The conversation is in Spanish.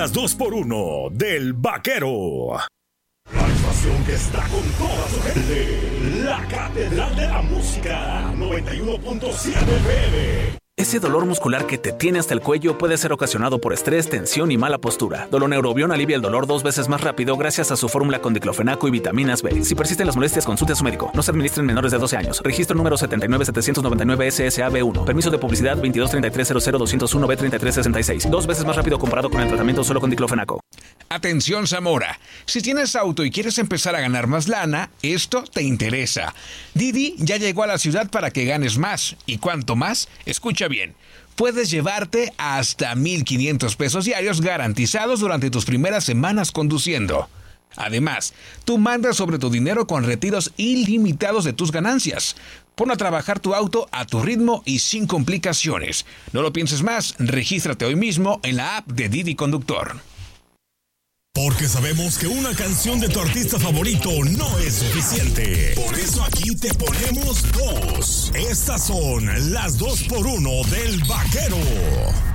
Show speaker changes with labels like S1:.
S1: las 2x1 del Vaquero. La estación que está con toda su gente. La Catedral de la Música. 91.7 FM.
S2: Ese dolor muscular que te tiene hasta el cuello puede ser ocasionado por estrés, tensión y mala postura. Doloneurobion alivia el dolor 2 veces más rápido gracias a su fórmula con diclofenaco y vitaminas B. Si persisten las molestias, consulte a su médico. No se administren menores de 12 años. Registro número 79799 SSAB1. Permiso de publicidad 2233000201B3366. 2 veces más rápido comparado con el tratamiento solo con diclofenaco.
S3: Atención, Zamora. Si tienes auto y quieres empezar a ganar más lana, esto te interesa. Didi ya llegó a la ciudad para que ganes más. ¿Y cuánto más? Escucha bien. Puedes llevarte hasta 1,500 pesos diarios garantizados durante tus primeras semanas conduciendo. Además, tú mandas sobre tu dinero con retiros ilimitados de tus ganancias. Pon a trabajar tu auto a tu ritmo y sin complicaciones. No lo pienses más, regístrate hoy mismo en la app de Didi Conductor.
S1: Porque sabemos que una canción de tu artista favorito no es suficiente. Por eso aquí te ponemos 2. Estas son las 2x1 del Vaquero.